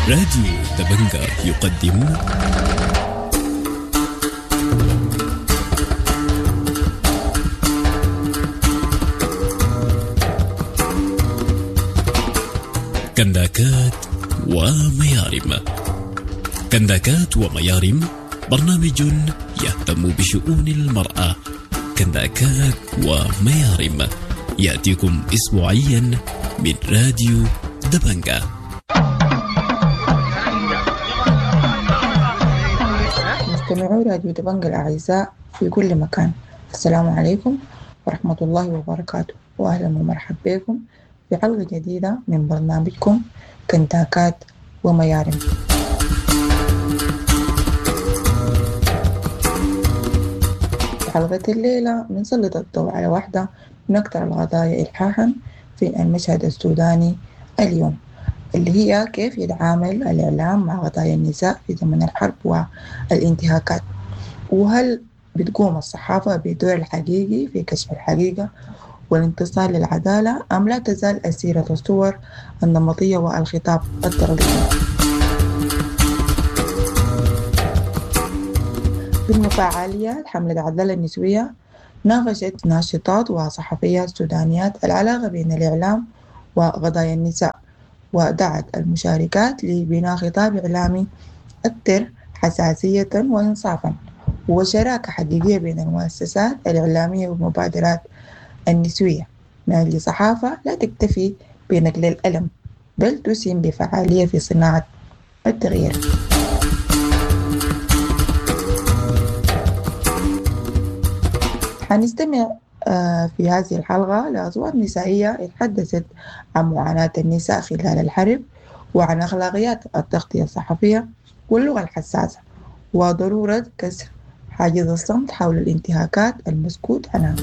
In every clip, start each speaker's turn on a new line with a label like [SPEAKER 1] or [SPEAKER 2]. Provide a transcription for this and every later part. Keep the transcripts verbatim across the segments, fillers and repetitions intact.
[SPEAKER 1] راديو دبنجة يقدم كنداكات وميارم. كنداكات وميارم برنامج يهتم بشؤون المرأة. كنداكات وميارم يأتيكم أسبوعيا من راديو دبنجة.
[SPEAKER 2] مستمعو راديو دبنجة الأعزاء في كل مكان، السلام عليكم ورحمة الله وبركاته، وأهلا ومرحبا بكم في حلقة جديدة من برنامجكم كنداكات وميارم. في حلقة الليلة بنسلط الضوء على واحدة من أكثر القضايا إلحاحا في المشهد السوداني اليوم، اللي هي كيف يتعامل الإعلام مع قضايا النساء في زمن الحرب والانتهاكات، وهل بتقوم الصحافة بدور الحقيقي في كشف الحقيقة والانتصار للعدالة أم لا تزال أسيرة الصور النمطية والخطاب التقليدي. ضمن فعاليات حملة العدالة النسوية ناقشت ناشطات وصحفيات سودانيات العلاقة بين الإعلام وقضايا النساء، ودعت المشاركات لبناء خطاب إعلامي أكثر حساسية وإنصافا وشراكة حقيقية بين المؤسسات الإعلامية والمبادرات النسوية، من أجل صحافة لا تكتفي بنقل الألم بل تسهم بفعالية في صناعة التغيير. حنستمع في هذه الحلقة لأصوات نسائية تحدثت عن معاناة النساء خلال الحرب، وعن أخلاقيات التغطية الصحفية واللغة الحساسة، وضرورة كسر حاجز الصمت حول الانتهاكات المسكوت عنها.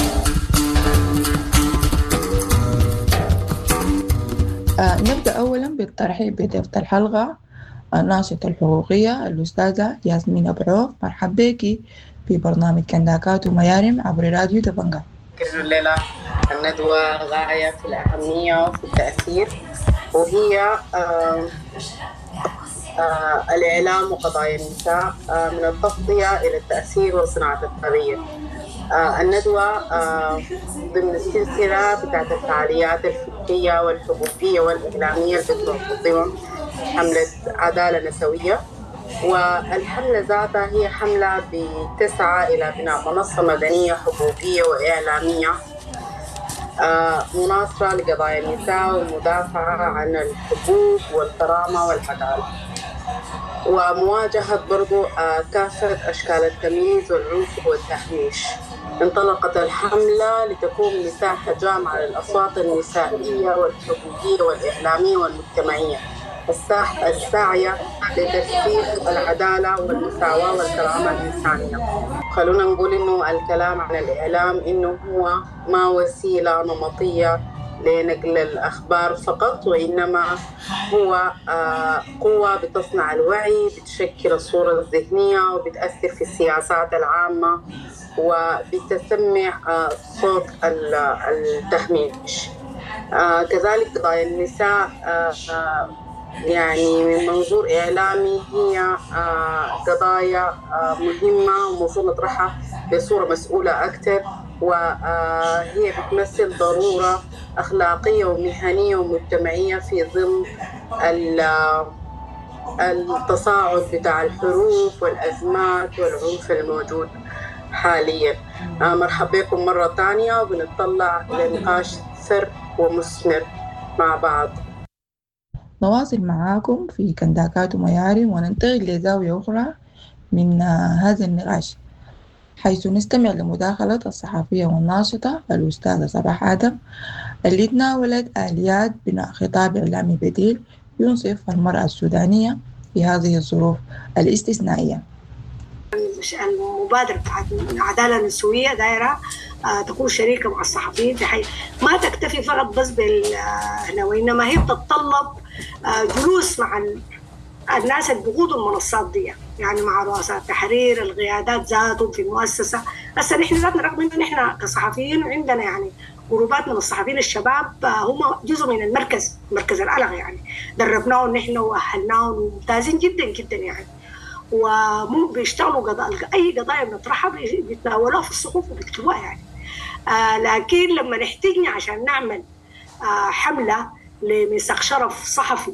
[SPEAKER 2] آه نبدأ أولا بالترحيب بضيفة الحلقة الناشطة الحقوقية الأستاذة ياسمين أبو عوف. مرحبا بك في برنامج كنداكات وميارم عبر راديو دبنجة.
[SPEAKER 3] الليلة الندوة غاية في الأهمية وفي التأثير، وهي آه آه الإعلام وقضايا النساء، آه من التغطية إلى التأثير وصناعة التغيير. آه الندوة آه ضمن السلسلة بتاعت الفعاليات الفكرية والحقوقية والإعلامية اللي بتنظمها حملة عدالة نسوية، والحملة ذاتها هي حملة بتسعى إلى بناء منصة مدنية حقوقية وإعلامية آه مناصرة لقضايا النساء والمدافعة عن الحقوق والكرامة والعدالة، ومواجهة برضو آه كافة أشكال التمييز والعنف والتهميش. انطلقت الحملة لتكون مساحة جامعة للأصوات النسائية والحقوقية والإعلامية والمجتمعية الساعية لترسيخ العدالة والمساواة والكرامة الإنسانية. خلونا نقول إنه الكلام عن الإعلام إنه هو ما وسيلة نمطية لنقل الأخبار فقط، وإنما هو قوة بتصنع الوعي، بتشكل الصورة الذهنية وبتأثر في السياسات العامة، وبتسمع صوت التهميش. كذلك قضايا النساء يعني من منظور إعلامي هي قضايا مهمة ومفروض نطرحها بصورة مسؤولة أكثر، وهي بتمثل ضرورة أخلاقية ومهنية ومجتمعية في ظل التصاعد بتاع الحروب والأزمات والعنف الموجود حاليا. مرحبا بكم مرة تانية، وبنطلع لنقاش ثر ومثمر مع بعض.
[SPEAKER 2] نواصل معاكم في كنداكات وميارم وننتقل لزاوية أخرى من هذا النقاش، حيث نستمع لمداخلة الصحفية والناشطة الأستاذة صباح آدم، اللي تناولت آليات بناء خطاب إعلامي بديل ينصف المرأة السودانية في هذه الظروف الاستثنائية.
[SPEAKER 4] المبادرة بتاعت العدالة النسوية دايرة تكون شريكة مع الصحفيين، بحيث ما تكتفي فقط بس بال وإنما هي بتتطلب جلوس مع الناس اللي بيقودوا المنصات دي، يعني مع رؤساء التحرير، القيادات ذاتهم في المؤسسة. هسه نحن ذاتنا رغم إنه نحن كصحفيين عندنا يعني جروبات من الصحفيين الشباب هم جزء من المركز، مركز الألغ يعني، دربناهم نحن وأهلناهم وممتازين جدا جدا يعني، ومو بيشتغلوا قضايا، أي قضايا بنطرحها بيتناولوها في الصحف وبيكتبوها يعني. آه لكن لما نحتاجنا عشان نعمل آه حملة لميثاق شرف صحفي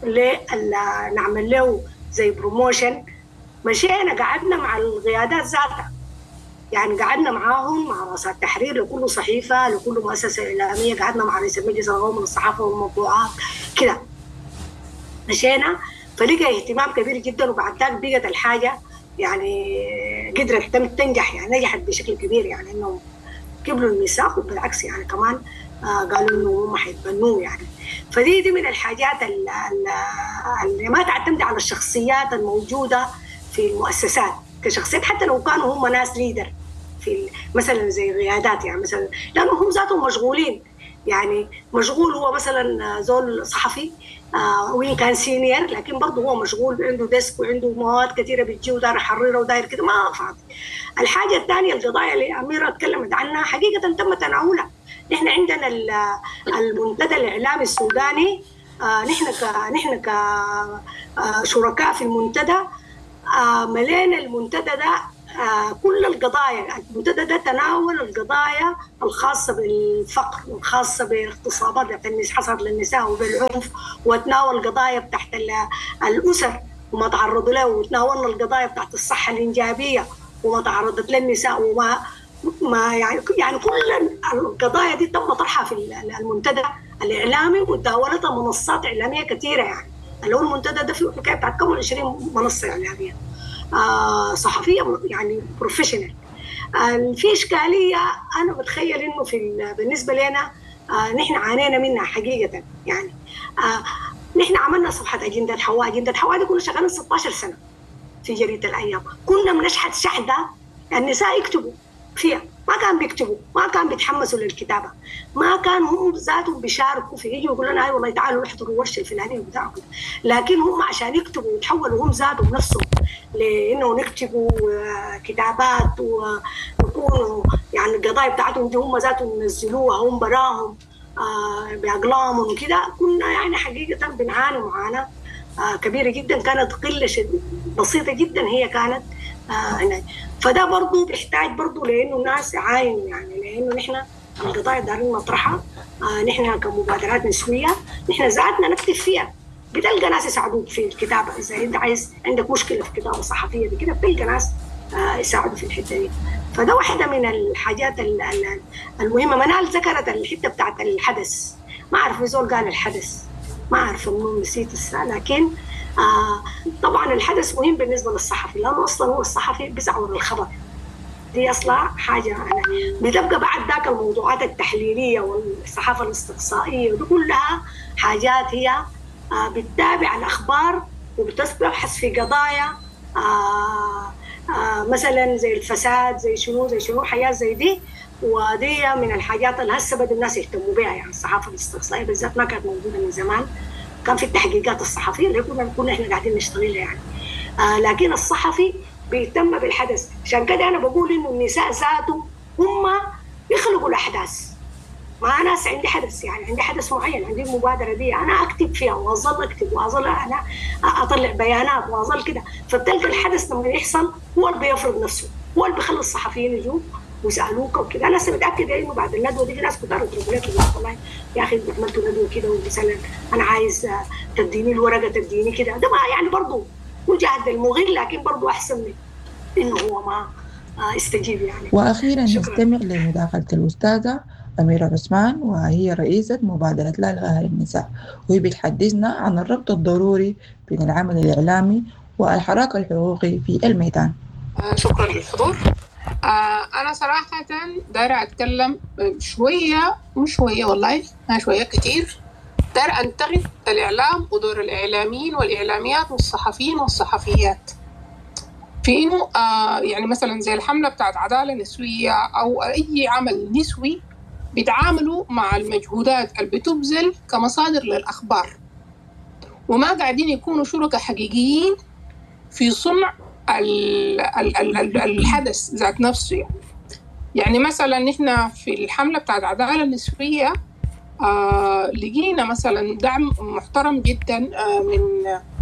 [SPEAKER 4] نعمل له زي بروموشن، مشينا قعدنا مع القيادات ذاتها، يعني قعدنا معاهم مع رؤساء التحرير لكل صحيفة لكل مؤسسة إعلامية، قعدنا مع رئيس المجلس القومي للصحافة والمطبوعات كده مشينا، فلقى اهتمام كبير جدا. وبعد ذاك بقت الحاجة يعني قدرت تنجح، يعني نجحت بشكل كبير، يعني إنهم قبلوا الميثاق وبالعكس يعني كمان آه قالوا إنه هم حيتبنوه يعني. فدي دي من الحاجات اللي ما تعتمد على الشخصيات الموجودة في المؤسسات كشخصيات، حتى لو كانوا هم ناس ليدر في مثلا زي القيادات يعني، مثلا لأنهم هم ذاتهم مشغولين، يعني مشغول هو مثلا زول صحفي آه وين كان سينيور، لكن برضه هو مشغول، عنده ديسك وعنده مواد كثيرة بتجي وداير يحررها وداير كده ما فاضي. الحاجة الثانية القضايا اللي أميرة تكلمت عنها حقيقة تم تناولها. نحن عندنا المنتدى الإعلامي السوداني، آه نحن ك نحن كشركاء في المنتدى آه ملينا المنتدى ده آه كل القضايا. المنتدى ده تناول القضايا الخاصة بالفقر والخاصة باغتصابات اللي حصلت للنساء وبالعنف، وتناول القضايا بتاعت الأسر وما تعرضوا له، وتناولنا القضايا بتاعت الصحة الإنجابية وما تعرضت للنساء وما ما يعني يعني كل القضايا دي تم طرحها في المنتدى الإعلامي، وتداولتها منصات إعلامية كثيرة يعني. اللي هو المنتدى ده فيه حكاية بتاعت كم عشرين منصة إعلامية آه صحفية يعني بروفيشنال. آه في إشكالية أنا بتخيل إنه في بالنسبة لنا آه نحن عانينا منها حقيقة يعني. آه نحن عملنا صفحة أجندة حواء، أجندة حواء دي كنا شغالين ستة عشر سنة في جريدة الأيام، كنا بنشحت شحدة النساء يكتبوا فيها، ما كان بيكتبوا، ما كان بيتحمسوا للكتابة، ما كان هم ذاتهم بيشاركوا في، يجوا يقولوا لنا أي والله تعالوا نحضروا ورشة الفلانية وبتاعوا كده، لكن هم عشان يكتبوا ويتحولوا هم ذاتهم نفسهم لأنه نكتبوا كتابات ويكونوا يعني القضايا بتاعتهم دي هم ذاتهم ينزلوها هم براهم آه بأقلامهم وكده. كنا يعني حقيقة بنعاني معاناة آه كبيرة جدا، كانت قلة بسيطة جدا هي كانت آه هنا. فده برضو بيحتاج برضو لأنه الناس يعاينوا يعني، لأنه نحن القضايا دارين نطرحها آه نحن كمبادرات نسوية نحن ذاتنا نكتب فيها، بتلقى ناس يساعدوك في الكتابة. إذا أنت عايز عندك مشكلة في الكتابة الصحفية بكده بتلقى ناس آه يساعدوا في الحتة دي. فده واحدة من الحاجات المهمة. منال ذكرت الحتة بتاعت الحدث، ما أعرف زول قال الحدث، ما أعرف منو نسيت الساعة، لكن آه طبعا الحدث مهم بالنسبة للصحفي، لأنه أصلا هو الصحفي بيسعى للخبر، دي أصلا حاجة أنا بتبقى بعد ذاك الموضوعات التحليلية والصحافة الاستقصائية ودي كلها حاجات هي آه بتتابع الأخبار وبتبحث في قضايا آه آه مثلا زي الفساد زي شنو زي شنو حياة زي دي، ودي من الحاجات اللي هسه بدأ الناس يهتموا بها يعني. الصحافة الاستقصائية بالذات ما كانت موجودة من زمان، كان في التحقيقات الصحفية اللي كنا كنا احنا قاعدين نشتغلها يعني آه لكن الصحفي بيهتم بالحدث. عشان كده أنا بقول إنه النساء ذاته هم يخلقوا الأحداث. ما ناس عندي حدث يعني عندي حدث معين، عندي المبادرة دي أنا أكتب فيها وأظل أكتب وأظل أنا أطلع بيانات وأظل كده، فبتلقى الحدث لما يحصل هو اللي بيفرض نفسه، هو اللي بيخلي الصحفيين يجوا ويسألوك وكده. أنا لسه متأكدة إنه بعد الندوة دي في ناس كتار يضربوا لك والله يا أخي عملتوا ندوة كده ومثلا أنا عايز تديني الورقة تديني كده، ده ما يعني برضه مجهد المغير، لكن برضه أحسن من إنه هو ما استجيب يعني.
[SPEAKER 2] وأخيرا نستمع لمداخلة الأستاذة أميرة عثمان، وهي رئيسة مبادرة لا إلغاء للنساء، وهي بتحدثنا عن الربط الضروري بين العمل الإعلامي والحراك الحقوقي في الميدان.
[SPEAKER 5] شكرا للحضور. أنا صراحة دايرة أتكلم شوية مش شوية والله ما شوية كتير، دايرة أنتقد الإعلام ودور الإعلاميين والإعلاميات والصحفيين والصحفيات في إنه آه يعني مثلا زي الحملة بتاعت عدالة نسوية أو أي عمل نسوي بيتعاملوا مع المجهودات اللي بتبذل كمصادر للأخبار، وما قاعدين يكونوا شركاء حقيقيين في صنع الحدث ذات نفسه يعني. يعني مثلا نحن في الحملة بتاعت العدالة النسوية آه لقينا مثلا دعم محترم جدا آه من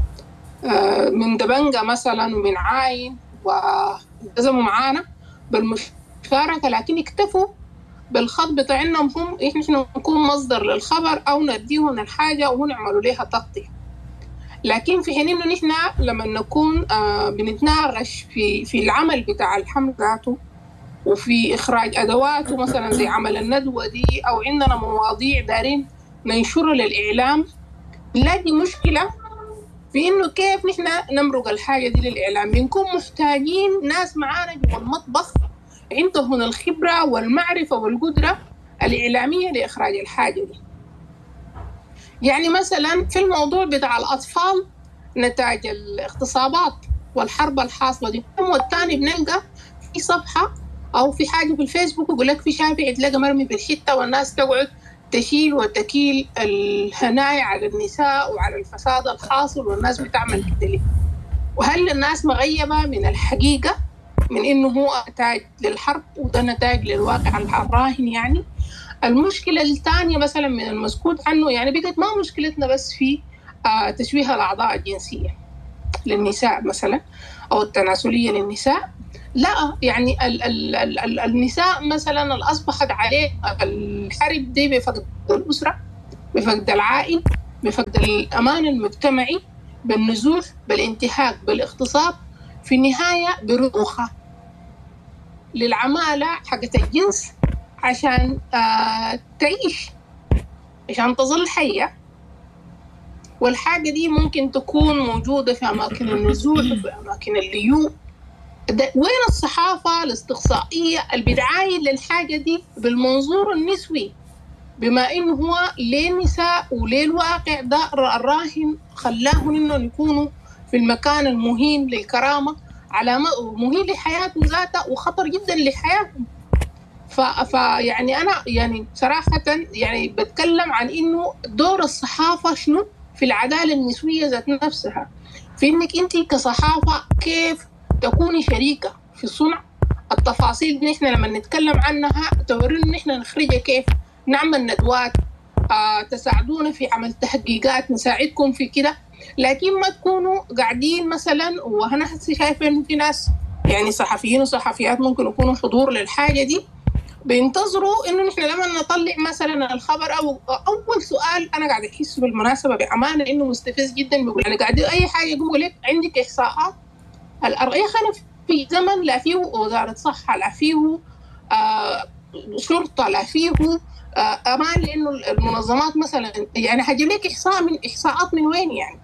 [SPEAKER 5] آه من دبنجة مثلا ومن عاين، والتزموا معانا بالمشاركة، لكن اكتفوا بالخط بتاعنا هم إحنا نكون مصدر للخبر أو نديهم الحاجة ونعملوا لها تغطية. لكن في حين إنه نحن لما نكون آه بنتناقش في في العمل بتاع الحمل ذاته وفي إخراج أدواته مثلا زي عمل الندوة دي، أو عندنا مواضيع دارين ننشرها للإعلام، نلاقي مشكلة في إنه كيف نحن نمرق الحاجة دي للإعلام. بنكون محتاجين ناس معانا جوا المطبخ عندهم الخبرة والمعرفة والقدرة الإعلامية لإخراج الحاجة دي. يعني مثلا في الموضوع بتاع الأطفال نتاج الاغتصابات والحرب الحاصلة دي، والتاني بنلقى في صفحة أو في حاجة في الفيسبوك يقول لك في شافع تلاقى مرمي في الحتة والناس تقعد تشيل وتكيل الهنايا على النساء وعلى الفساد الحاصل والناس بتعمل كده ليه؟ وهل الناس مغيبة من الحقيقة من إنه هو نتاج للحرب وده نتاج للواقع الراهن؟ يعني المشكلة الثانية مثلا من المسكوت عنه، يعني بقت ما مشكلتنا بس في آه تشويه الأعضاء الجنسية للنساء مثلا أو التناسلية للنساء، لا يعني ال ال ال ال النساء مثلا اللي أصبحت عليه الحرب دي بفقد الأسرة، بفقد العائل، بفقد الأمان المجتمعي، بالنزوح، بالانتهاك، بالاغتصاب، في النهاية برضوخة للعمالة حقت الجنس عشان آه تعيش، عشان تظل حية. والحاجة دي ممكن تكون موجودة في أماكن النزوح وفي أماكن الليو. وين الصحافة الاستقصائية اللي بتعاين للحاجة دي بالمنظور النسوي، بما إنه هو ليه النساء وليه الواقع ده الراهن خلاهم إنه يكونوا في المكان المهين للكرامة، على مهين لحياتهم ذاتها وخطر جدا لحياتهم. فيعني أنا يعني صراحة يعني بتكلم عن إنه دور الصحافة شنو في العدالة النسوية ذات نفسها، في إنك أنت كصحافة كيف تكوني شريكة في صنع التفاصيل دي. نحن لما نتكلم عنها تورينا نحن نخرجها كيف، نعمل ندوات، آه تساعدونا في عمل تحقيقات، نساعدكم في كده، لكن ما تكونوا قاعدين مثلا. وأنا شايفة إنه في ناس يعني صحفيين وصحفيات ممكن يكونوا حضور للحاجة دي بينتظروا إنه نحن لما نطلع مثلا الخبر أو أول سؤال أنا قاعد أحس بالمناسبة بأمانة إنه مستفز جدا، بيقول يعني قاعد أي حاجة يقول لك عندك إحصاءات الأرقية خلنا في زمن لا فيه وزارة صحة، لا فيه آه شرطة، لا فيه آه أمان، لأنه المنظمات مثلا يعني هجيب لك إحصاء من إحصاءات من وين يعني.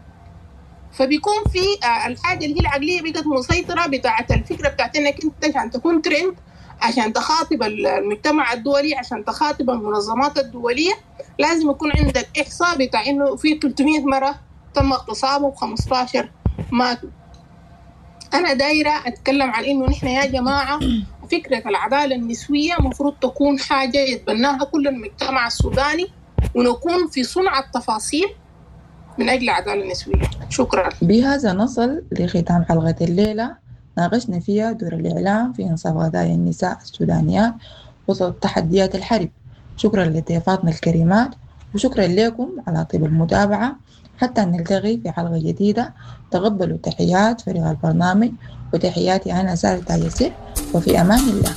[SPEAKER 5] فبيكون في آه الحاجة اللي هي العقلية بقت مسيطرة بتاعة الفكرة بتاعت إنك أنت عشان تكون ترند، عشان تخاطب المجتمع الدولي، عشان تخاطب المنظمات الدولية، لازم يكون عندك إحصاء بتاع إنه في ثلاثمية مرة تم اغتصابه وخمستاشر ماتوا. أنا دايرة أتكلم عن إنه نحن يا جماعة فكرة العدالة النسوية مفروض تكون حاجة يتبناها كل المجتمع السوداني، ونكون في صنع التفاصيل من أجل العدالة النسوية. شكرا.
[SPEAKER 2] بهذا نصل لختام حلقة الليلة، ناقشنا فيها دور الإعلام في إنصاف قضايا النساء السودانيات وسط تحديات الحرب. شكرا لضيفاتنا الكريمات، وشكرا لكم على طيب المتابعة. حتى نلتقي في حلقة جديدة، تقبلوا تحيات فريق البرنامج وتحياتي أنا سارة تايسير، وفي أمان الله.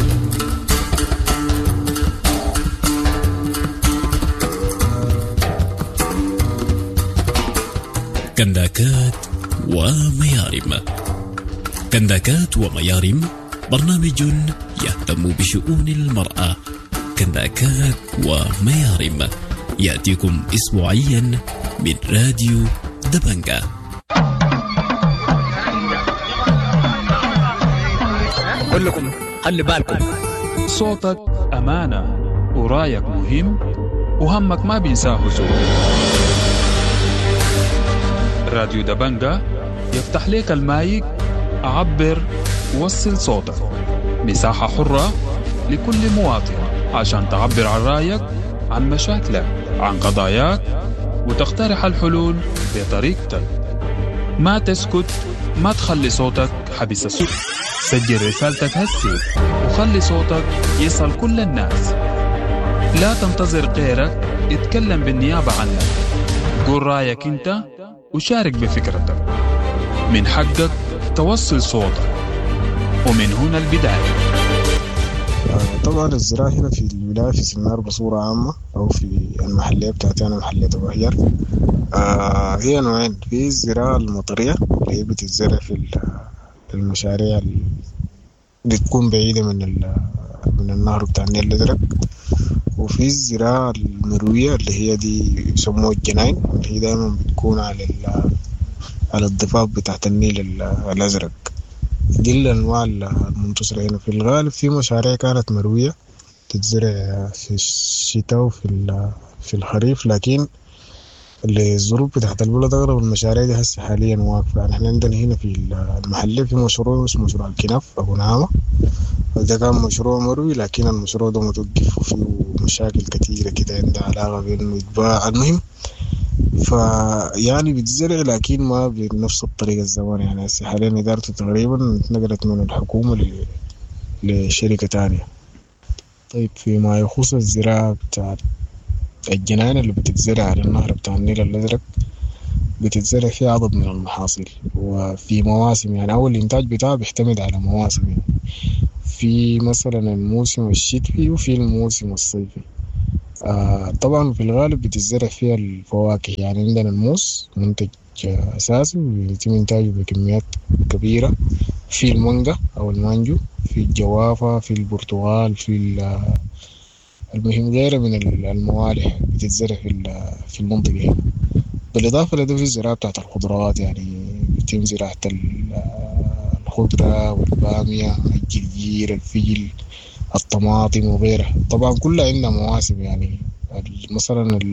[SPEAKER 1] كنداكات وميارم. كنداكات وميارم برنامج يهتم بشؤون المرأة. كنداكات وميارم يأتيكم أسبوعيا من راديو دبنجة.
[SPEAKER 6] كلكم خلي بالكم،
[SPEAKER 7] صوتك أمانة ورايك مهم وهمك ما بينساه سوء. راديو دبنجة يفتح لك المايك، أعبر ووصل صوتك، مساحة حرة لكل مواطن عشان تعبر عن رايك، عن مشاكلك، عن قضاياك، وتقترح الحلول بطريقتك. ما تسكت، ما تخلي صوتك حبس الصوت. سجل رسالتك هسه وخلي صوتك يصل كل الناس. لا تنتظر غيرك يتكلم بالنيابة عنك. قول رأيك انت وشارك بفكرتك. من حقك توصل صوتك، ومن هنا البداية.
[SPEAKER 8] طبعا الزراعة هنا في الولاية في سنار بصورة عامة أو في المحلية بتاعتي أنا محلية أبو هيار آه هي نوعين. في الزراعة المطرية اللي هي بتتزرع في المشاريع اللي بتكون بعيدة من من النهر بتاع النيل الأزرق، وفي الزراعة المروية اللي هي دي يسموها الجناين اللي هي دائما بتكون على على الضفاف بتاعت النيل الأزرق. دي الأنواع المنتشرة هنا. في الغالب في مشاريع كانت مروية تتزرع في الشتاء وفي في الخريف، لكن الظروف بتاعت البلد أغلب المشاريع دي هسه حاليا واقفة. يعني احنا عندنا هنا في المحلية في مشروع اسمه مشروع الكناف أبو نعامة، وده كان مشروع مروي لكن المشروع ده متوقف وفيه مشاكل كتيرة كده عندها علاقة بأنه يتباع. المهم فيعني بتزرع لكن ما بنفس الطريقة الزمان. يعني هسه حاليا إدارته تقريبا اتنقلت من الحكومة لشركة تانية. طيب فيما يخص الزراعة بتاعت الجنان اللي بتتزرع على النهر بتاع النيل الأزرق، بتتزرع فيه عدد من المحاصيل وفي مواسم. يعني أول الإنتاج بتاعه بيعتمد على مواسم، يعني في مثلا الموسم الشتوي وفي الموسم الصيفي. آه طبعا في الغالب بتتزرع فيها الفواكه. يعني عندنا الموز منتج أساسي ويتم إنتاجه بكميات كبيرة. في المانجا أو المانجو، في الجوافة، في البرتقال، في المهم غيره من الموالح بتتزرع في في المنطقة هنا. بالإضافة لده في الزراعة بتاعت الخضروات، يعني بيتم زراعة الخضرة والبامية، الجرجير، الفجل، الطماطم وغيرها. طبعا كلها عندنا مواسم. يعني مثلا ال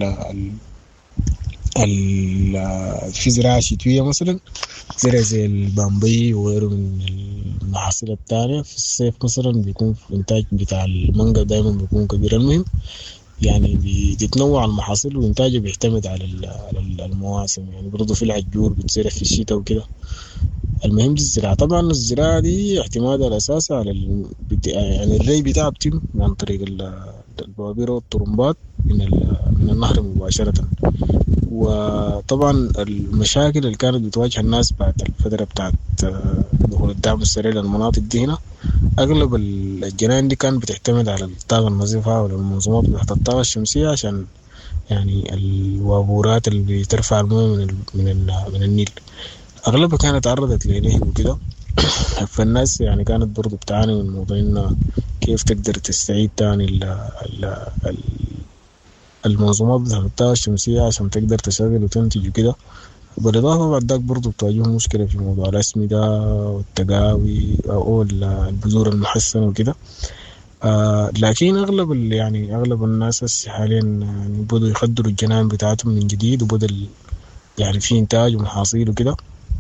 [SPEAKER 8] ال في زراعة شتوية مثلا زرع زي البامبي وغيره من المحاصيل التانية. في الصيف مثلا بيكون في الإنتاج بتاع المانجا دائما بيكون كبير. المهم يعني بتتنوع المحاصيل وإنتاجه بيعتمد على المواسم. يعني برضو في العجور بتزرع في الشتاء وكده. المهم دي الزراعة. طبعا الزراعة دي اعتمادها الأساسي على ال... يعني الري بتاعها بتم عن طريق البوابير والطرمبات من من النهر مباشرة. وطبعا المشاكل اللي كانت بتواجه الناس بعد الفترة بتاعت دخول الدعم السريع للمناطق دي هنا، أغلب الجناين دي كانت بتعتمد على الطاقة النظيفة والمنظومات بتاعت الطاقة الشمسية عشان يعني الوابورات اللي بترفع الماء من ال... من ال... من النيل أغلبها كانت تعرضت لنهب وكده. فالناس يعني كانت برضو بتعاني من موضوع إنه كيف تقدر تستعيد تاني ال ال المنظومات بتاعت الطاقة الشمسية عشان تقدر تشغل وتنتج وكده. بالإضافة بعد ذاك برضو بتواجههم مشكلة في موضوع الأسمدة والتقاوي أو البذور المحسنة وكده. آه لكن أغلب يعني أغلب الناس حاليا يعني بدوا يخدروا الجنان بتاعتهم من جديد وبدل يعني في إنتاج ومحاصيل وكده.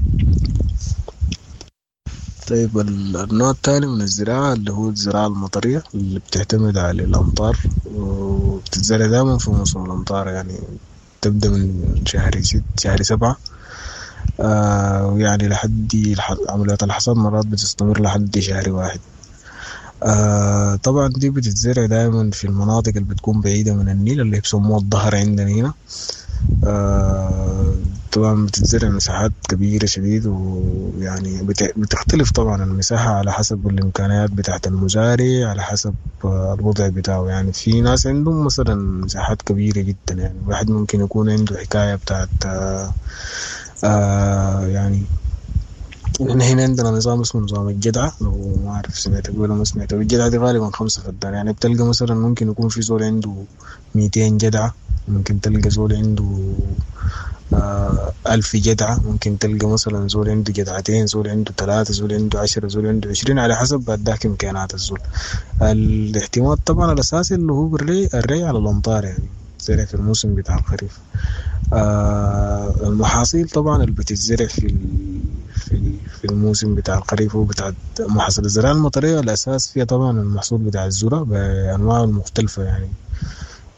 [SPEAKER 8] طيب النوع الثاني من الزراعة اللي هو الزراعة المطرية اللي بتعتمد على الأمطار وبتتزرع دائما في موسم الأمطار. يعني تبدأ من شهر ست شهر سبعة آه ويعني لحد عمليات الحصاد مرات بتستمر لحد شهر واحد. آه طبعا دي بتتزرع دائما في المناطق اللي بتكون بعيدة من النيل اللي بيسموها الظهر عندنا هنا. آه طبعا بتتزرع مساحات كبيرة شديد، ويعني بتختلف طبعا المساحة على حسب الإمكانيات بتاعت المزارع على حسب الوضع بتاعه. يعني في ناس عندهم مثلا مساحات كبيرة جدا، يعني واحد ممكن يكون عنده حكاية بتاعت آه آه يعني هنا عندنا نظام اسمه نظام الجدعة، لو ما أعرف سمعت ولا ما سمعت. الجدعة دي غالبا خمسة فدان. يعني بتلقى مثلا ممكن يكون في زول عنده ميتين جدعة، ممكن تلقى زول عنده آه ألف جدعة، ممكن تلقى مثلا زول عنده جدعتين، زول عنده ثلاثة، زول عنده عشرة، زول عنده عشرين، على حسب بعد ذاك إمكانات الزول. الاعتماد طبعا الأساسي اللي هو الري الري على الأمطار، يعني زرع في الموسم بتاع الخريف. آه المحاصيل طبعا اللي بتتزرع في في في الموسم بتاع الخريف وبتاع محاصيل الزراعة المطرية الأساس فيها طبعا المحصول بتاع الذرة بأنواعه المختلفة. يعني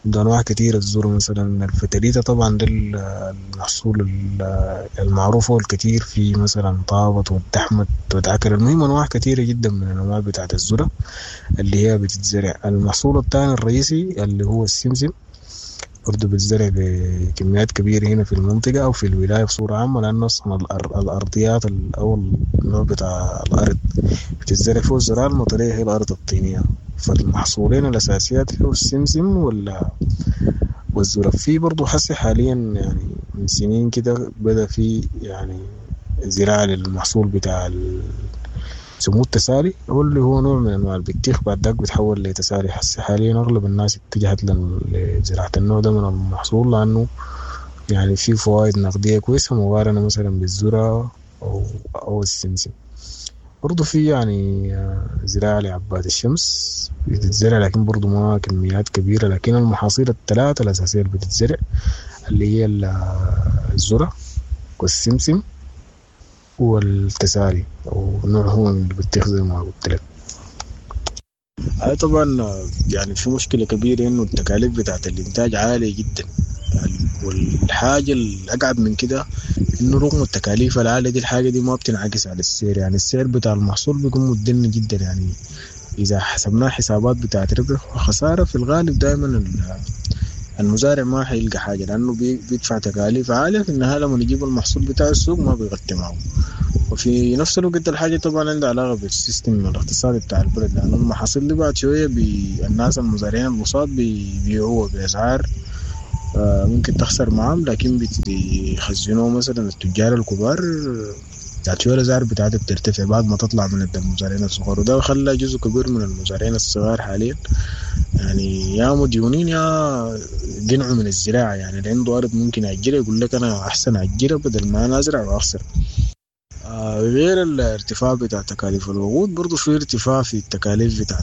[SPEAKER 8] عنده أنواع كتيرة الذرة، مثلا الفتريتة طبعا ده المحصول المعروف والكتير، في مثلا طابط والتحمت والعكر. المهم أنواع كتيرة جدا من الأنواع بتاعت الذرة اللي هي بتتزرع. المحصول الثاني الرئيسي اللي هو السمسم، برضه بتزرع بكميات كبيرة هنا في المنطقة أو في الولاية بصورة عامة، لأنه أصلا الأرضيات أو النوع بتاع الأرض بتزرع فيه الزراعة المطرية هي الأرض الطينية. فالمحصولين الأساسيات هو السمسم ولا والذرة. في برضه حسي حاليا يعني من سنين كده بدأ في يعني زراعة للمحصول بتاع سمو التسالي، هو اللي هو نوع من انواع البطيخ بعد ذاك بيتحول لتسالي. حسي حاليا اغلب الناس اتجهت لزراعه النوع ده من المحصول، لانه يعني فيه فوائد نقديه كويسه مقارنه مثلا بالذره او او السمسم. برضه في يعني زراعه لعباد الشمس بتتزرع، لكن برضه ما كميات كبيره. لكن المحاصيل الثلاثه الاساسيه اللي بتتزرع اللي هي الذره والسمسم والتسالي او نوع هو اللي بتاخذ زي ما قلت لك. هاي طبعا يعني في مشكله كبيره انه التكاليف بتاعت الانتاج عاليه جدا، والحاجه الاقعد من كده انه رغم التكاليف العاليه دي الحاجه دي ما بتنعكس على السعر. يعني السعر بتاع المحصول بيكون مدن جدا، يعني اذا حسبناه حسابات بتاعت ربح وخساره في الغالب دائما المزارع ما حيلقى حاجه، لانه بيدفع تكاليف عاليه في النهايه لما يجيب المحصول بتاع السوق ما بيغطي معه. وفي نفس الوقت الحاجه طبعا عندها علاقه بالسيستم الاقتصادي بتاع البلد، لانه المحاصيل دي بعد شويه الناس المزارعين البساط بيبيعوها باسعار ممكن تخسر معهم، لكن بيخزنوه مثلا التجار الكبار بعد شويه الاسعار بتاعتها بترتفع بعد ما تطلع من المزارعين الصغار. وده خلى جزء كبير من المزارعين الصغار حاليا يعني يا مديونين يا قنعوا من الزراعه. يعني اللي عنده ارض ممكن يأجرها يقول لك انا احسن اأجرها بدل ما انا ازرع واخسر. آه غير الارتفاع بتاع تكاليف الوقود، برضو في ارتفاع في التكاليف بتاعت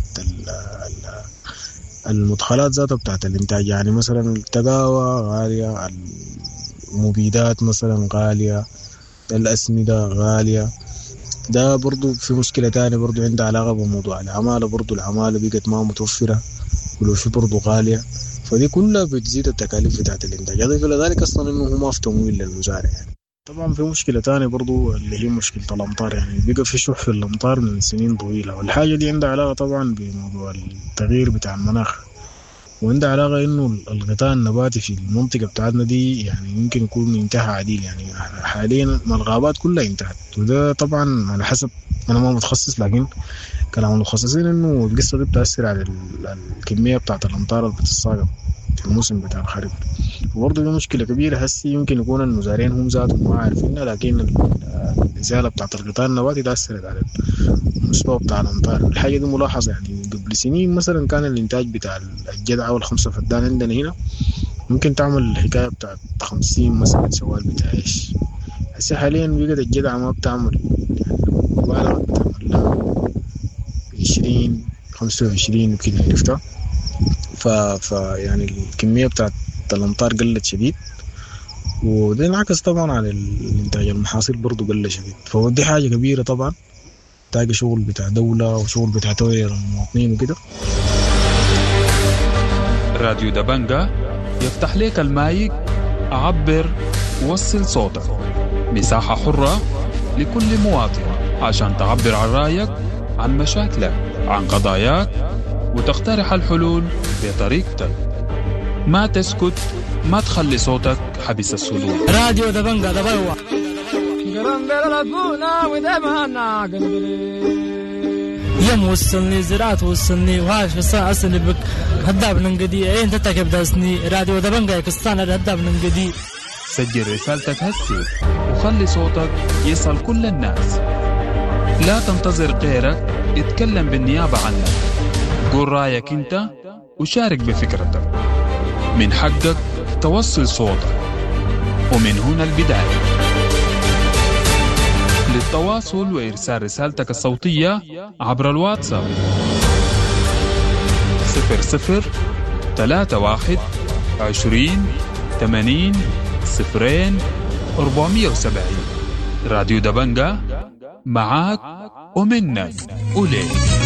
[SPEAKER 8] المدخلات ذاتها بتاعت الانتاج. يعني مثلا التقاوى غاليه، المبيدات مثلا غاليه، الأسمدة غالية. ده برضو في مشكلة تانية برضو عندها علاقة بموضوع العمالة، برضو العمالة بقت ما متوفرة ولو شو برضو غالية، فدي كلها بتزيد التكاليف بتاعت الانتاج. يضيف إلى ذلك أصلا إنه هو ما في تمويل للمزارع. يعني طبعا في مشكلة تانية برضو اللي هي مشكلة الأمطار، يعني بقى في شح في الأمطار من سنين طويلة، والحاجة دي عندها علاقة طبعا بموضوع التغيير بتاع المناخ، وعنده علاقة إنه الغطاء النباتي في المنطقة بتاعتنا دي يعني يمكن يكون انتهى عديل. يعني حاليا الغابات كلها انتهت، وده طبعا على حسب أنا ما متخصص، لكن كلام المتخصصين إنه القصة دي بتأثر على الكمية بتاعت الأمطار اللي بتتصاقب في الموسم بتاع الخريف. وبرضه دي مشكلة كبيرة هسي يمكن يكون المزارعين هم ذاتهم ما عارفينها، لكن الإزالة بتاعت الغطاء النباتي ده أثرت على المستوى بتاع الأمطار. الحاجة دي ملاحظة، يعني قبل سنين مثلا كان الإنتاج بتاع الجدعة والخمسة فدان عندنا هنا ممكن تعمل الحكاية بتاعت خمسين مثلا سوال بتاع إيش. هسي حاليا بقت الجدعة ما بتعمل، يعني مبالغة بتعمل لها عشرين خمسة وعشرين وكده، عرفتها. ف... ف يعني الكمية بتاعت الأمطار قلت شديد، وده انعكس طبعا على الانتاج المحاصيل برضو قل شديد. فودي حاجة كبيرة طبعا تاجي شغل بتاع دولة وشغل بتاع توعية المواطنين وكده.
[SPEAKER 7] راديو دبنجة يفتح لك المايك، عبر وصل صوتك، مساحة حرة لكل مواطن عشان تعبر عن رأيك، عن مشاكلك، عن قضاياك، وتقترح الحلول بطريقتك. ما تسكت، ما تخلي صوتك حبس الصدور.
[SPEAKER 6] راديو دبنجة دبوا يم وصلني زراعة وصلني وهاش قصان أصلي بك هداب ننقدي أين تتكب داسني. راديو دبنجة قصان هداب ننقدي.
[SPEAKER 7] سجل رسالتك هسي وخلي صوتك يصل كل الناس. لا تنتظر غيرك اتكلم بالنيابة عنك. قول رأيك انت وشارك بفكرتك. من حقك توصل صوتك، ومن هنا البداية. للتواصل وإرسال رسالتك الصوتية عبر الواتساب صفر صفر ثلاثة واحد عشرين ثمانين صفرين أربعمية وسبعين. راديو دبنجة معاك ومنك وليك.